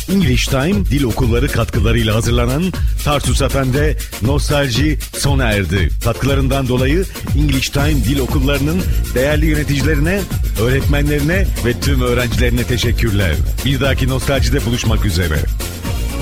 English Time Dil Okulları katkılarıyla hazırlanan Tarsus FM'de Nostalji sona erdi. Katkılarından dolayı English Time Dil Okulları'nın değerli yöneticilerine, öğretmenlerine ve tüm öğrencilerine teşekkürler. Bir dahaki Nostalji'de buluşmak üzere.